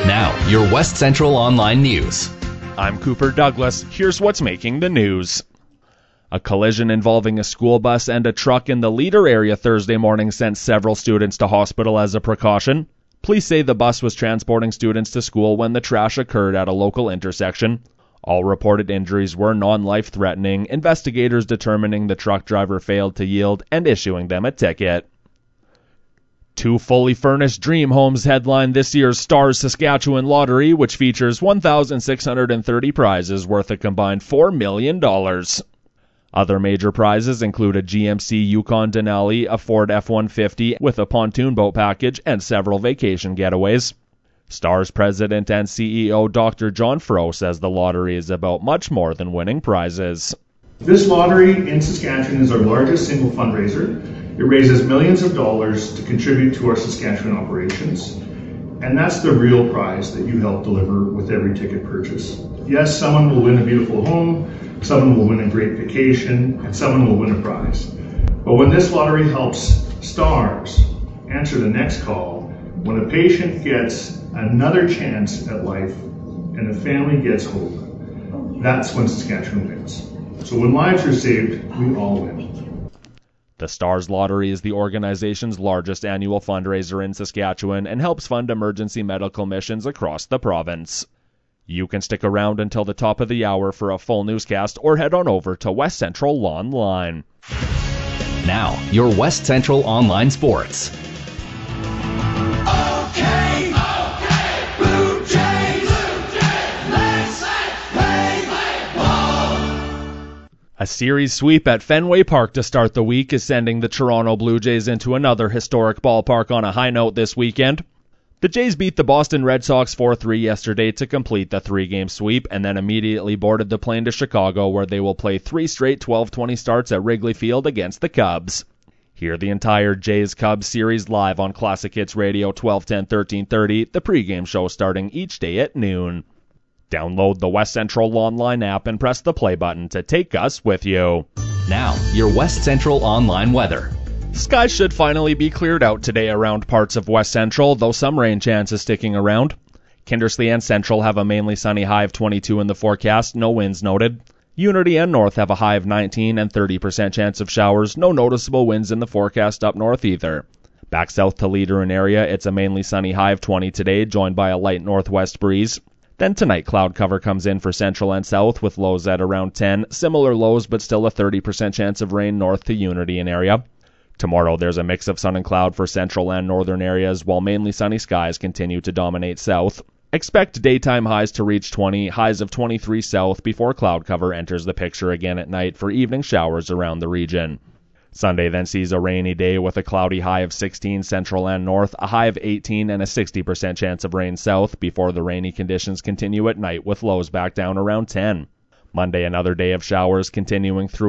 Now, your West Central Online News. I'm Cooper Douglas. Here's what's making the news. A collision involving a school bus and a truck in the Leader area Thursday morning sent several students to hospital as a precaution. Police say the bus was transporting students to school when the crash occurred at a local intersection. All reported injuries were non-life-threatening, investigators determining the truck driver failed to yield and issuing them a ticket. 2 fully furnished dream homes headline this year's Stars Saskatchewan Lottery, which features 1,630 prizes worth a combined $4 million. Other major prizes include a GMC Yukon Denali, a Ford F-150 with a pontoon boat package, and several vacation getaways. Stars president and CEO Dr. John Froh says the lottery is about much more than winning prizes. This lottery in Saskatchewan is our largest single fundraiser. It raises millions of dollars to contribute to our Saskatchewan operations. And that's the real prize that you help deliver with every ticket purchase. Yes, someone will win a beautiful home, someone will win a great vacation, and someone will win a prize. But when this lottery helps Stars answer the next call, when a patient gets another chance at life and a family gets hope, that's when Saskatchewan wins. So when lives are saved, we all win. The Stars Lottery is the organization's largest annual fundraiser in Saskatchewan and helps fund emergency medical missions across the province. You can stick around until the top of the hour for a full newscast or head on over to West Central Online. Now, your West Central Online Sports. A series sweep at Fenway Park to start the week is sending the Toronto Blue Jays into another historic ballpark on a high note this weekend. The Jays beat the Boston Red Sox 4-3 yesterday to complete the 3-game sweep and then immediately boarded the plane to Chicago, where they will play 3 straight 12:20 starts at Wrigley Field against the Cubs. Hear the entire Jays-Cubs series live on Classic Hits Radio 1210 1330, the pregame show starting each day at noon. Download the West Central Online app and press the play button to take us with you. Now, your West Central Online weather. Skies should finally be cleared out today around parts of West Central, though some rain chances sticking around. Kindersley and Central have a mainly sunny high of 22 in the forecast, no winds noted. Unity and North have a high of 19 and 30% chance of showers, no noticeable winds in the forecast up north either. Back south to Leader area, it's a mainly sunny high of 20 today, joined by a light northwest breeze. Then tonight, cloud cover comes in for Central and South with lows at around 10, similar lows but still a 30% chance of rain north to Unity area. Tomorrow, there's a mix of sun and cloud for Central and Northern areas, while mainly sunny skies continue to dominate south. Expect daytime highs to reach 20, highs of 23 south before cloud cover enters the picture again at night for evening showers around the region. Sunday then sees a rainy day with a cloudy high of 16 Central and North, a high of 18 and a 60% chance of rain south before the rainy conditions continue at night with lows back down around 10. Monday, another day of showers continuing through